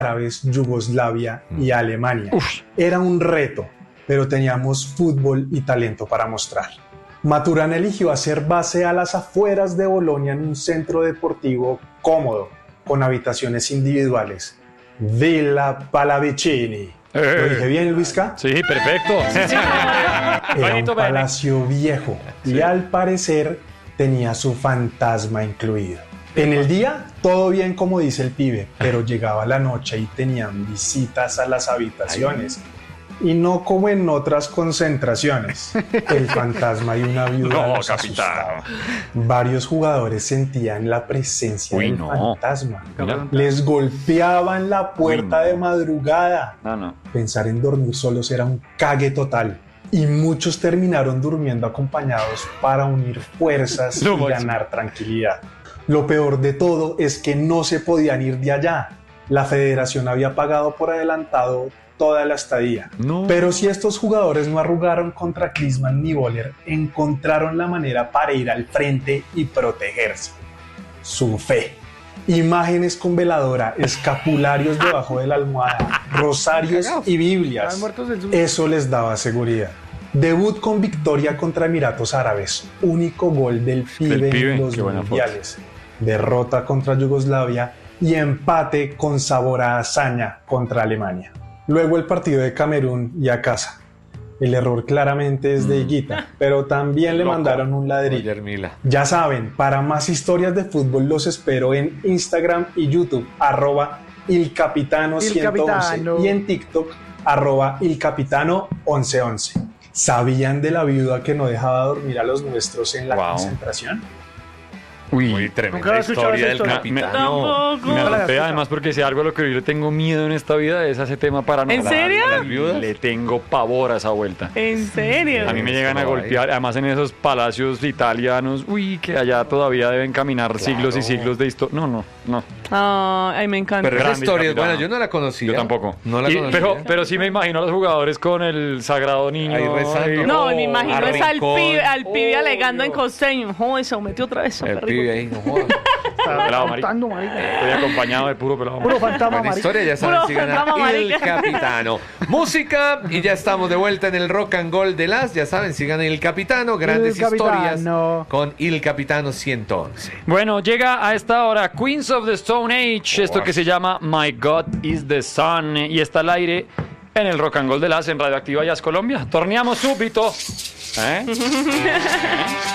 Árabes, Yugoslavia y Alemania. Era un reto, pero teníamos fútbol y talento para mostrar. Maturana eligió hacer base a las afueras de Bolonia en un centro deportivo cómodo, con habitaciones individuales. Villa Pallavicini. ¿Lo dije bien, Luisca? Sí, perfecto. Era un palacio viejo y al parecer tenía su fantasma incluido. En el día, todo bien como dice el pibe, pero llegaba la noche y tenían visitas a las habitaciones. Y no como en otras concentraciones. El fantasma y una viuda los asustaba. Varios jugadores sentían la presencia del fantasma. Les golpeaban la puerta de madrugada. Pensar en dormir solos era un cague total. Y muchos terminaron durmiendo acompañados para unir fuerzas y ganar tranquilidad. Lo peor de todo es que no se podían ir de allá. La federación había pagado por adelantado toda la estadía. Pero si estos jugadores no arrugaron contra Klinsmann ni Boller, encontraron la manera para ir al frente y protegerse. Su fe. Imágenes con veladora, escapularios debajo de la almohada, rosarios y Biblias. Eso les daba seguridad. Debut con victoria contra Emiratos Árabes. Único gol del pibe en los mundiales. Derrota contra Yugoslavia y empate con sabor a hazaña contra Alemania. Luego el partido de Camerún y a casa. El error claramente es de Higuita, pero también le mandaron un ladrillo. Ya saben, para más historias de fútbol los espero en Instagram y YouTube, @ilcapitano111 y en TikTok, @ilcapitano1111. ¿Sabían de la viuda que no dejaba dormir a los nuestros en la concentración? Uy, tremenda historia del capitano. Me asusté además porque si algo a lo que yo le tengo miedo en esta vida es a ese tema paranormal. ¿En serio? Le tengo pavor a esa vuelta. ¿En serio? A mí me llegan a golpear, además en esos palacios italianos, que allá todavía deben caminar siglos y siglos de historia. No. Ay, me encanta. Pero esa historia es buena, yo no la conocía. Yo tampoco. No la conocía. Pero sí me imagino a los jugadores con el sagrado niño. Ahí rezando. No, me imagino es al pibe alegando en costeño. Joder, se metió otra vez. El pibe ahí, no jodas. Estoy acompañado de puro pelado. Puro fantasma, Buena historia, ya saben, sigan a El Capitano. Música, y ya estamos de vuelta en el Rock and Gold de las. Ya saben, sigan El Capitano, grandes historias con El Capitano 111. Bueno, llega a esta hora Queens of the Stone Age, esto que se llama My God is the Sun, y está al aire en el Rock and Gold de las en Radioactiva Jazz Colombia. Torneamos súbito.